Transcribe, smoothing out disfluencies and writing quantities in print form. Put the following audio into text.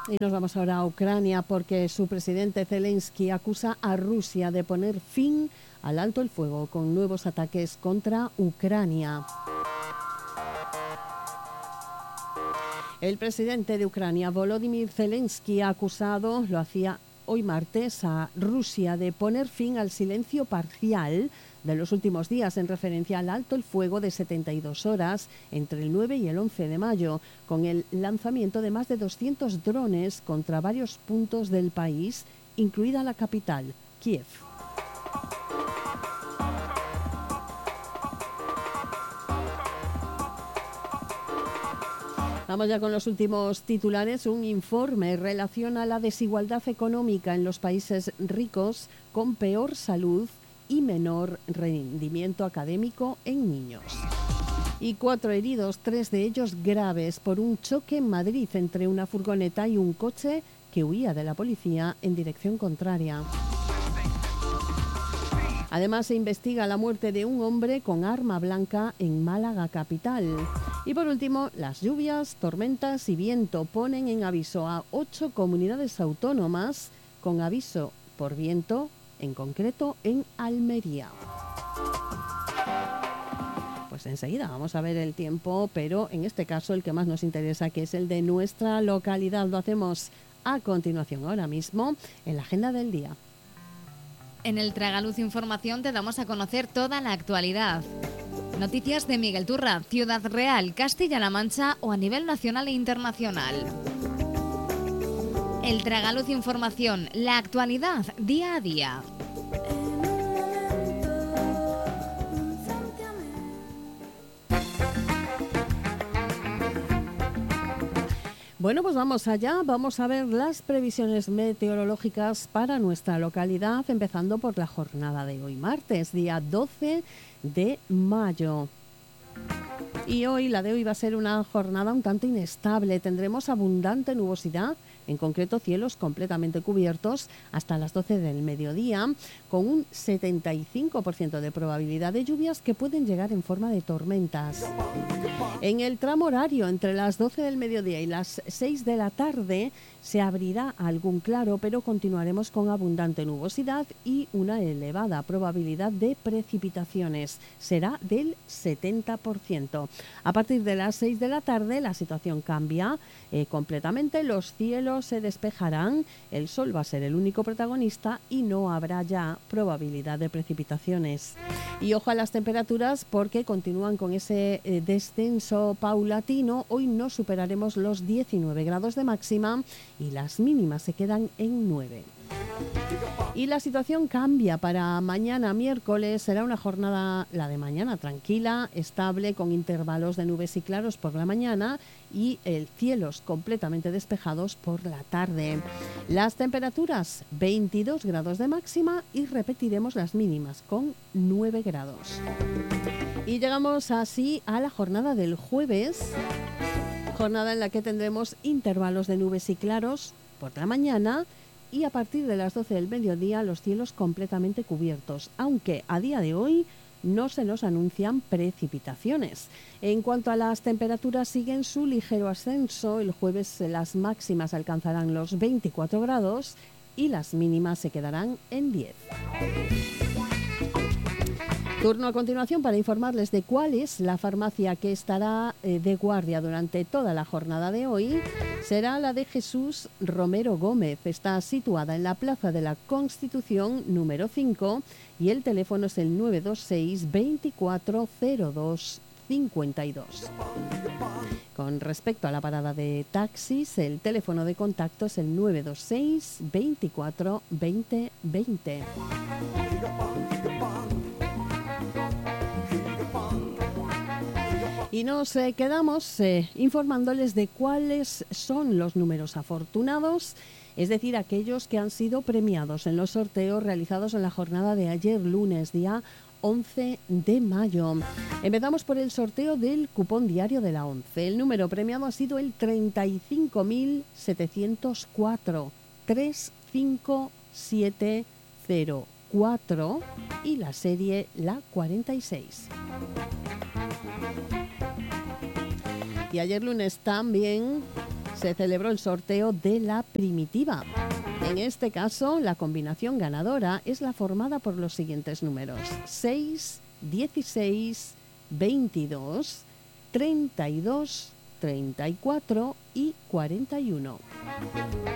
Y nos vamos ahora a Ucrania porque su presidente Zelensky acusa a Rusia de poner fin al alto el fuego con nuevos ataques contra Ucrania. El presidente de Ucrania, Volodymyr Zelensky, ha acusado, lo hacía hoy martes, a Rusia de poner fin al silencio parcial de los últimos días en referencia al alto el fuego de 72 horas entre el 9 y el 11 de mayo, con el lanzamiento de más de 200 drones contra varios puntos del país, incluida la capital, Kiev. Vamos ya con los últimos titulares. Un informe relaciona la desigualdad económica en los países ricos con peor salud y menor rendimiento académico en niños. Y 4 heridos, 3 de ellos graves, por un choque en Madrid entre una furgoneta y un coche que huía de la policía en dirección contraria. Además, se investiga la muerte de un hombre con arma blanca en Málaga capital. Y por último, las lluvias, tormentas y viento ponen en aviso a 8 comunidades autónomas con aviso por viento, en concreto en Almería. Pues enseguida vamos a ver el tiempo, pero en este caso el que más nos interesa, que es el de nuestra localidad. Lo hacemos a continuación, ahora mismo, en la agenda del día. En el Tragaluz Información te damos a conocer toda la actualidad. Noticias de Miguel Turra, Ciudad Real, Castilla-La Mancha o a nivel nacional e internacional. El Tragaluz Información, la actualidad día a día. Bueno, pues vamos allá, vamos a ver las previsiones meteorológicas para nuestra localidad, empezando por la jornada de hoy, martes, día 12 de mayo. Y hoy, la de hoy va a ser una jornada un tanto inestable. Tendremos abundante nubosidad, en concreto cielos completamente cubiertos hasta las 12 del mediodía, con un 75% de probabilidad de lluvias que pueden llegar en forma de tormentas. En el tramo horario, entre las 12 del mediodía y las 6 de la tarde, se abrirá algún claro, pero continuaremos con abundante nubosidad y una elevada probabilidad de precipitaciones. Será del 70%. A partir de las 6 de la tarde, la situación cambia completamente. Los cielos se despejarán, el sol va a ser el único protagonista y no habrá ya probabilidad de precipitaciones. Y ojo a las temperaturas porque continúan con ese descenso paulatino. Hoy no superaremos los 19 grados de máxima y las mínimas se quedan en 9. Y la situación cambia para mañana miércoles. Será una jornada, la de mañana, tranquila, estable, con intervalos de nubes y claros por la mañana y cielos completamente despejados por la tarde. Las temperaturas, 22 grados de máxima y repetiremos las mínimas con 9 grados. Y llegamos así a la jornada del jueves, jornada en la que tendremos intervalos de nubes y claros por la mañana y a partir de las 12 del mediodía los cielos completamente cubiertos, aunque a día de hoy no se nos anuncian precipitaciones. En cuanto a las temperaturas, siguen su ligero ascenso. El jueves las máximas alcanzarán los 24 grados y las mínimas se quedarán en 10. Turno a continuación para informarles de cuál es la farmacia que estará de guardia durante toda la jornada de hoy. Será la de Jesús Romero Gómez. Está situada en la Plaza de la Constitución número 5 y el teléfono es el 926 2402 52. Con respecto a la parada de taxis, el teléfono de contacto es el 926 24 20 20. Y nos quedamos informándoles de cuáles son los números afortunados, es decir, aquellos que han sido premiados en los sorteos realizados en la jornada de ayer lunes, día 11 de mayo. Empezamos por el sorteo del cupón diario de la 11. El número premiado ha sido el 35.704, 35704 y la serie la 46. Y ayer lunes también se celebró el sorteo de la primitiva. En este caso, la combinación ganadora es la formada por los siguientes números: 6, 16, 22, 32, 34 y 41.